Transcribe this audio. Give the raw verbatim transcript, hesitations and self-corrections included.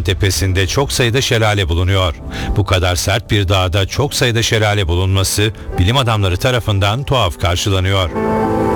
dağın tepesinde çok sayıda şelale bulunuyor. Bu kadar sert bir dağda çok sayıda şelale bulunması bilim adamları tarafından tuhaf karşılanıyor.